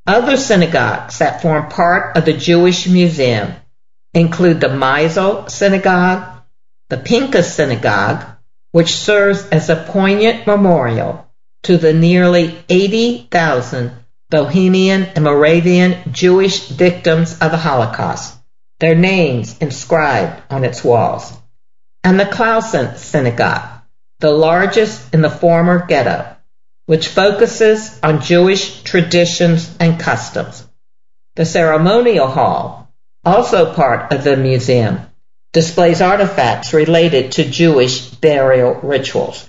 Other synagogues that form part of the Jewish Museum include the Meisel Synagogue, the Pinchas Synagogue, which serves as a poignant memorial to the nearly 80,000 Bohemian and Moravian Jewish victims of the Holocaust, their names inscribed on its walls, and the Clausen Synagogue, the largest in the former ghetto, which focuses on Jewish traditions and customs. The ceremonial hall, also part of the museum, displays artifacts related to Jewish burial rituals.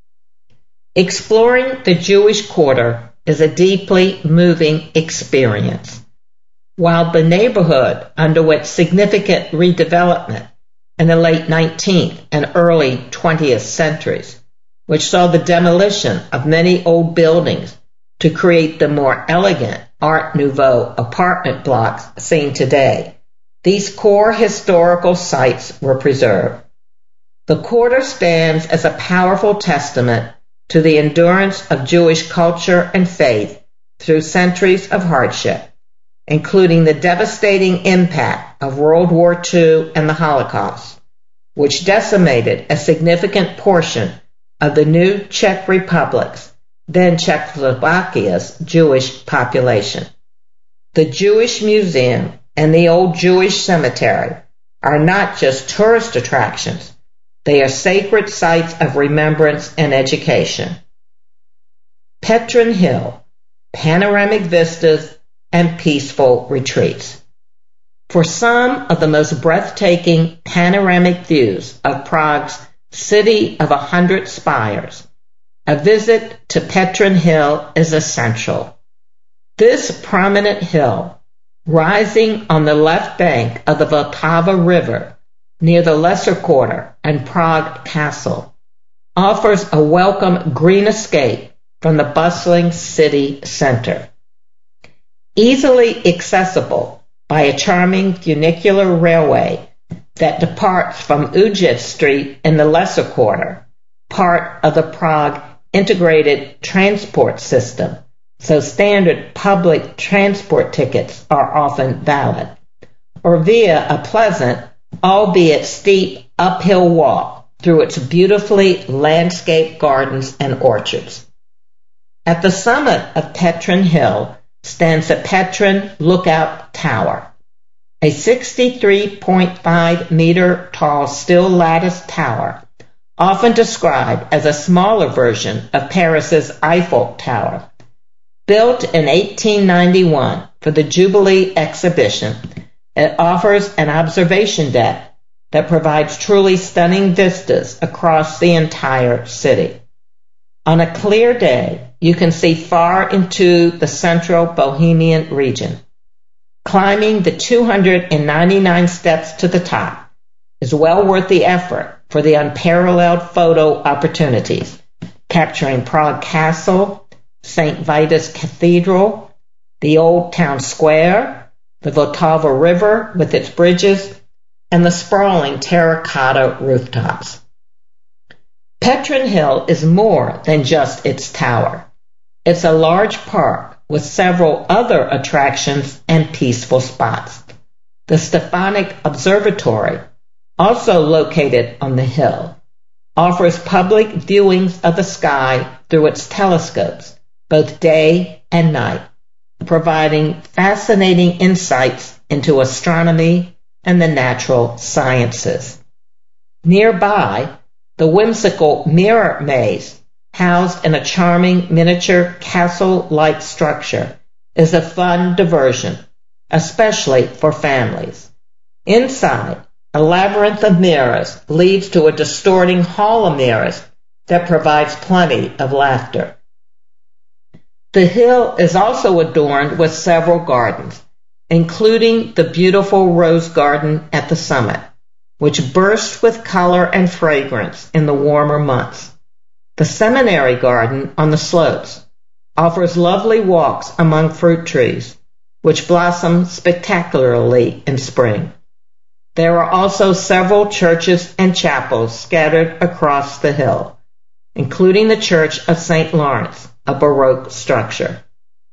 Exploring the Jewish Quarter is a deeply moving experience. While the neighborhood underwent significant redevelopment in the late 19th and early 20th centuries, which saw the demolition of many old buildings to create the more elegant Art Nouveau apartment blocks seen today, these core historical sites were preserved. The quarter stands as a powerful testament to the endurance of Jewish culture and faith through centuries of hardship, including the devastating impact of World War II and the Holocaust, which decimated a significant portion of the new Czech Republic's, then Czechoslovakia's, Jewish population. The Jewish Museum and the Old Jewish Cemetery are not just tourist attractions, they are sacred sites of remembrance and education. Petrin Hill, panoramic vistas and peaceful retreats. For some of the most breathtaking panoramic views of Prague's City of 100 Spires, a visit to Petrin Hill is essential. This prominent hill, rising on the left bank of the Vltava River near the Lesser Quarter and Prague Castle, offers a welcome green escape from the bustling city center. Easily accessible by a charming funicular railway that departs from Ujic Street in the Lesser Quarter, part of the Prague integrated transport system, so standard public transport tickets are often valid, or via a pleasant, albeit steep, uphill walk through its beautifully landscaped gardens and orchards. At the summit of Petrin Hill stands the Petrin Lookout Tower, a 63.5 meter tall steel lattice tower, often described as a smaller version of Paris's Eiffel Tower. Built in 1891 for the Jubilee exhibition, it offers an observation deck that provides truly stunning vistas across the entire city. On a clear day, you can see far into the central Bohemian region. Climbing the 299 steps to the top is well worth the effort for the unparalleled photo opportunities, capturing Prague Castle, St. Vitus Cathedral, the Old Town Square, the Vltava River with its bridges, and the sprawling terracotta rooftops. Petrin Hill is more than just its tower. It's a large park with several other attractions and peaceful spots. The Stefanik Observatory, also located on the hill, offers public viewings of the sky through its telescopes, both day and night, providing fascinating insights into astronomy and the natural sciences. Nearby, the whimsical Mirror Maze, housed in a charming miniature castle-like structure, is a fun diversion, especially for families. Inside, a labyrinth of mirrors leads to a distorting hall of mirrors that provides plenty of laughter. The hill is also adorned with several gardens, including the beautiful rose garden at the summit, which bursts with color and fragrance in the warmer months. The seminary garden on the slopes offers lovely walks among fruit trees, which blossom spectacularly in spring. There are also several churches and chapels scattered across the hill, including the Church of St. Lawrence, a Baroque structure.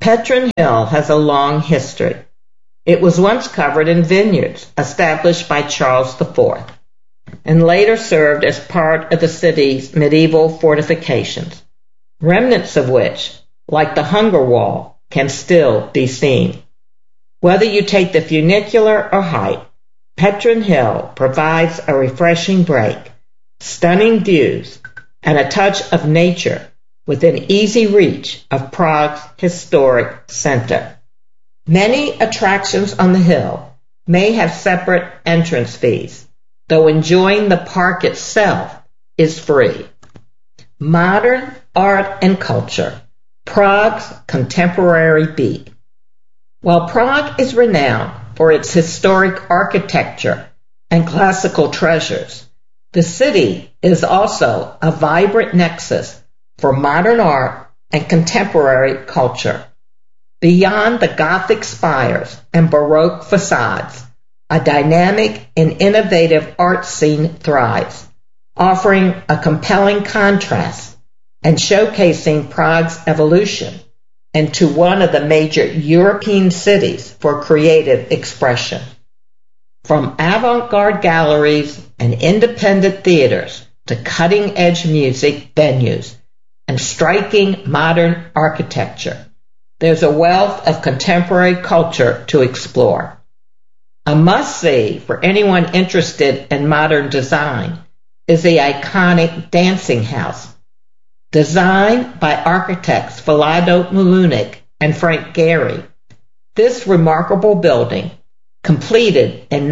Petrin Hill has a long history. It was once covered in vineyards established by Charles IV and later served as part of the city's medieval fortifications, remnants of which, like the Hunger Wall, can still be seen. Whether you take the funicular or hike, Petrin Hill provides a refreshing break, stunning views, and a touch of nature within easy reach of Prague's historic center. Many attractions on the hill may have separate entrance fees, though enjoying the park itself is free. Modern art and culture, Prague's contemporary beat. While Prague is renowned for its historic architecture and classical treasures, the city is also a vibrant nexus for modern art and contemporary culture. Beyond the Gothic spires and Baroque facades, a dynamic and innovative art scene thrives, offering a compelling contrast and showcasing Prague's evolution into one of the major European cities for creative expression. From avant-garde galleries and independent theaters to cutting-edge music venues and striking modern architecture, there's a wealth of contemporary culture to explore. A must-see for anyone interested in modern design is the iconic Dancing House. Designed by architects Vlado Mulunik and Frank Gehry, this remarkable building, completed in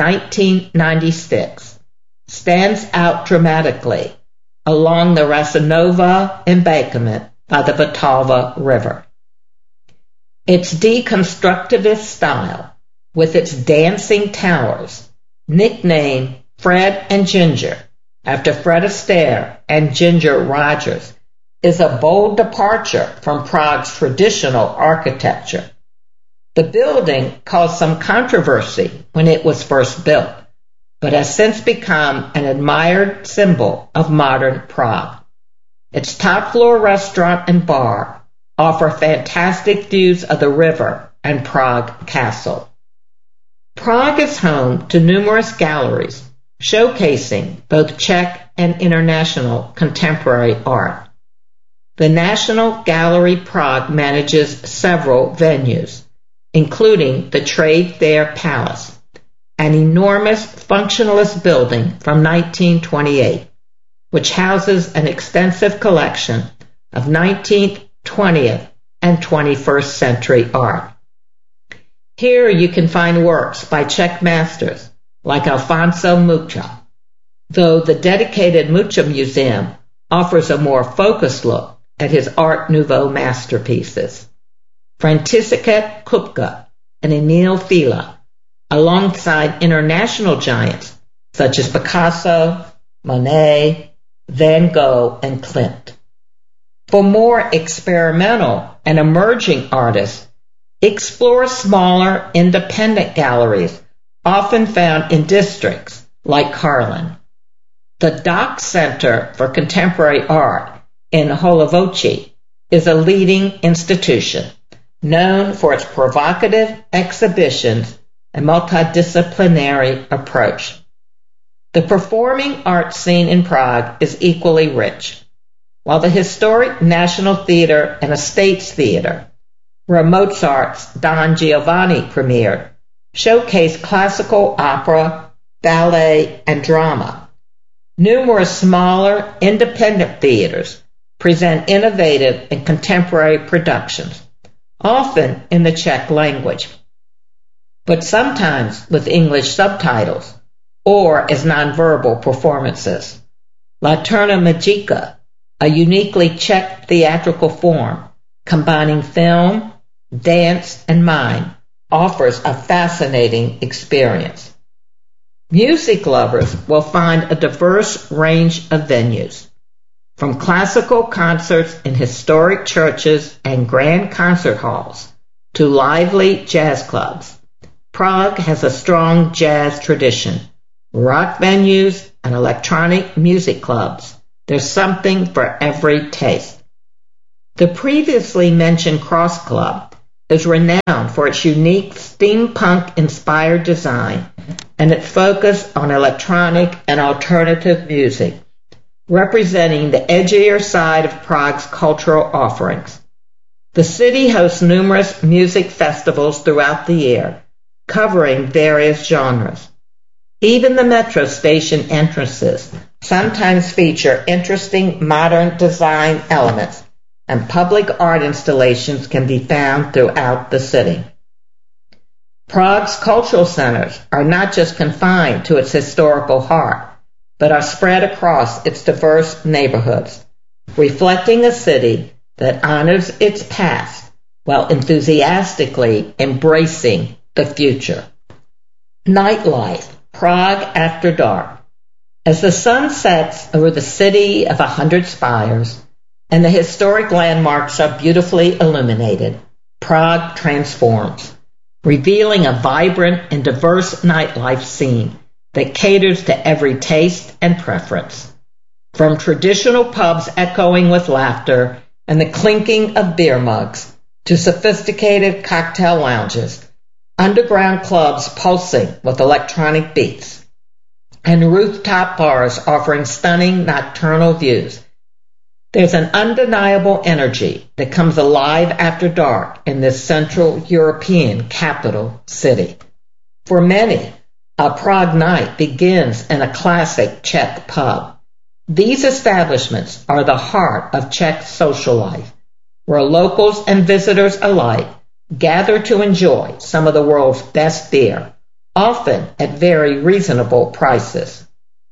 1996, stands out dramatically along the Rasanova embankment by the Vltava River. Its deconstructivist style, with its dancing towers, nicknamed Fred and Ginger, after Fred Astaire and Ginger Rogers, is a bold departure from Prague's traditional architecture. The building caused some controversy when it was first built, but has since become an admired symbol of modern Prague. Its top-floor restaurant and bar offer fantastic views of the river and Prague Castle. Prague is home to numerous galleries showcasing both Czech and international contemporary art. The National Gallery Prague manages several venues, including the Trade Fair Palace, an enormous functionalist building from 1928, which houses an extensive collection of 19th, 20th, and 21st century art. Here you can find works by Czech masters like Alfonso Mucha, though the dedicated Mucha Museum offers a more focused look at his Art Nouveau masterpieces. František Kupka and Emil Fila, alongside international giants such as Picasso, Monet, Van Gogh, and Klimt. For more experimental and emerging artists, explore smaller independent galleries often found in districts like Karlin. The Dock Center for Contemporary Art in Holovochi is a leading institution known for its provocative exhibitions and multidisciplinary approach. The performing arts scene in Prague is equally rich, while the historic National Theatre and Estates Theatre, where Mozart's Don Giovanni premiered, showcased classical opera, ballet, and drama. Numerous smaller, independent theaters present innovative and contemporary productions, often in the Czech language, but sometimes with English subtitles or as nonverbal performances. Laterna Magica, a uniquely Czech theatrical form combining film, dance, and mime, offers a fascinating experience. Music lovers will find a diverse range of venues, from classical concerts in historic churches and grand concert halls to lively jazz clubs. Prague has a strong jazz tradition, rock venues, and electronic music clubs. There's something for every taste. The previously mentioned Cross Club is renowned for its unique steampunk-inspired design and its focus on electronic and alternative music, representing the edgier side of Prague's cultural offerings. The city hosts numerous music festivals throughout the year, covering various genres. Even the metro station entrances sometimes feature interesting modern design elements, and public art installations can be found throughout the city. Prague's cultural centers are not just confined to its historical heart, but are spread across its diverse neighborhoods, reflecting a city that honors its past while enthusiastically embracing the future. Nightlife, Prague after dark. As the sun sets over the city of 100 spires and the historic landmarks are beautifully illuminated, Prague transforms, revealing a vibrant and diverse nightlife scene that caters to every taste and preference. From traditional pubs echoing with laughter and the clinking of beer mugs to sophisticated cocktail lounges, underground clubs pulsing with electronic beats, and rooftop bars offering stunning nocturnal views, there's an undeniable energy that comes alive after dark in this Central European capital city. For many, a Prague night begins in a classic Czech pub. These establishments are the heart of Czech social life, where locals and visitors alike gather to enjoy some of the world's best beer, often at very reasonable prices.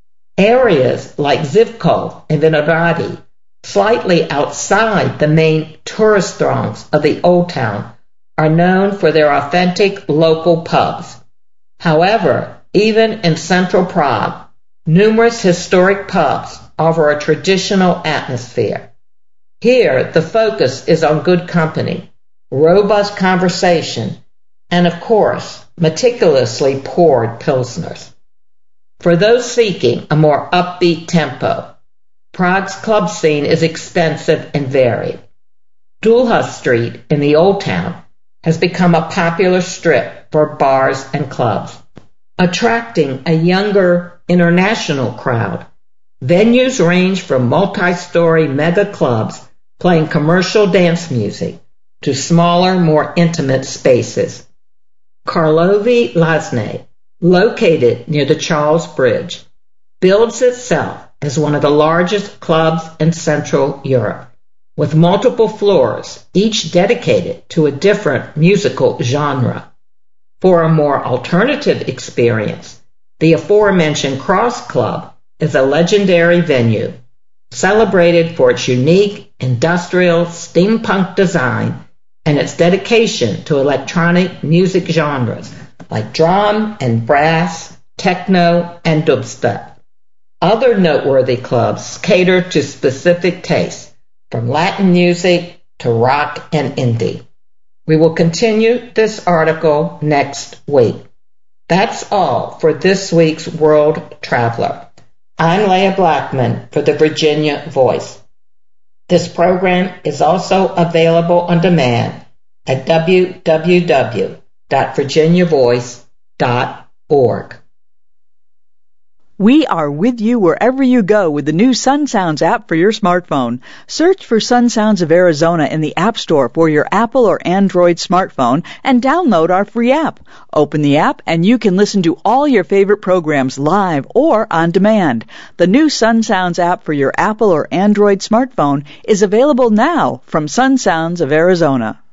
Areas like Zivkov and Vinohrady, slightly outside the main tourist throngs of the Old Town, are known for their authentic local pubs. However, even in central Prague, numerous historic pubs offer a traditional atmosphere. Here, the focus is on good company, robust conversation, and of course, meticulously poured pilsners. For those seeking a more upbeat tempo, Prague's club scene is extensive and varied. Dulha Street in the Old Town has become a popular strip for bars and clubs, attracting a younger international crowd. Venues range from multi-story mega clubs playing commercial dance music to smaller, more intimate spaces. Karlovy Lazny, located near the Charles Bridge, bills itself as one of the largest clubs in Central Europe, with multiple floors, each dedicated to a different musical genre. For a more alternative experience, the aforementioned Cross Club is a legendary venue, celebrated for its unique industrial steampunk design and its dedication to electronic music genres like drum and brass, techno, and dubstep. Other noteworthy clubs cater to specific tastes, from Latin music to rock and indie. We will continue this article next week. That's all for this week's World Traveler. I'm Leah Blackman for the Virginia Voice. This program is also available on demand at www.virginiavoice.org. We are with you wherever you go with the new Sun Sounds app for your smartphone. Search for Sun Sounds of Arizona in the App Store for your Apple or Android smartphone and download our free app. Open the app and you can listen to all your favorite programs live or on demand. The new Sun Sounds app for your Apple or Android smartphone is available now from Sun Sounds of Arizona.